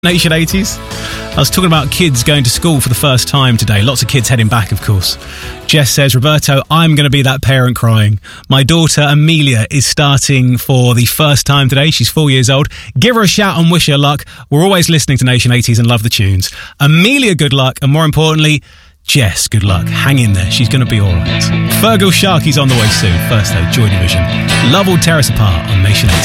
Nation 80s. I was talking about kids going to school for the first time today. Lots of kids heading back, of course. Jess says, Roberto, I'm going to be that parent crying. My daughter Amelia is starting for the first time today. She's 4 years old. Give her a shout and wish her luck. We're always listening to Nation 80s and love the tunes. Amelia, good luck. And more importantly, Jess, good luck. Hang in there. She's going to be all right. Fergal Sharkey's on the way soon. First though, Joy Division. Love will tear us apart on Nation 80s.